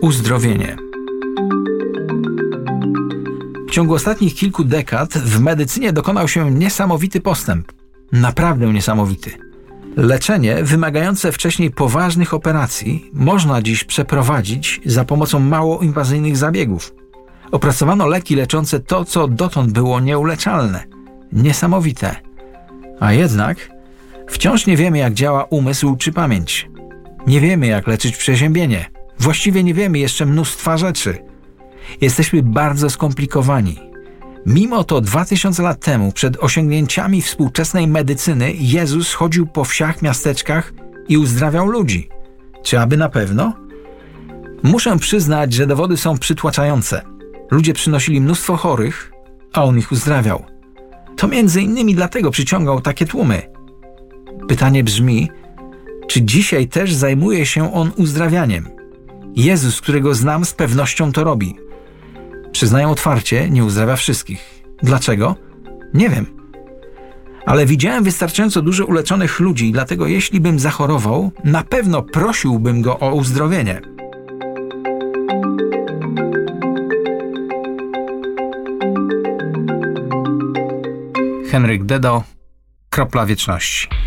Uzdrowienie. W ciągu ostatnich kilku dekad w medycynie dokonał się niesamowity postęp. Naprawdę niesamowity. Leczenie wymagające wcześniej poważnych operacji można dziś przeprowadzić za pomocą mało inwazyjnych zabiegów. Opracowano leki leczące to, co dotąd było nieuleczalne. Niesamowite. A jednak wciąż nie wiemy, jak działa umysł czy pamięć. Nie wiemy, jak leczyć przeziębienie. Właściwie nie wiemy jeszcze mnóstwa rzeczy. Jesteśmy bardzo skomplikowani. Mimo to 2000 lat temu, przed osiągnięciami współczesnej medycyny, Jezus chodził po wsiach, miasteczkach i uzdrawiał ludzi. Czy aby na pewno? Muszę przyznać, że dowody są przytłaczające. Ludzie przynosili mnóstwo chorych, a on ich uzdrawiał. To między innymi dlatego przyciągał takie tłumy. Pytanie brzmi, czy dzisiaj też zajmuje się on uzdrawianiem? Jezus, którego znam, z pewnością to robi. Przyznaję otwarcie, nie uzdrawia wszystkich. Dlaczego? Nie wiem. Ale widziałem wystarczająco dużo uleczonych ludzi i dlatego jeśli bym zachorował, na pewno prosiłbym go o uzdrowienie. Henryk Dedo, Kropla Wieczności.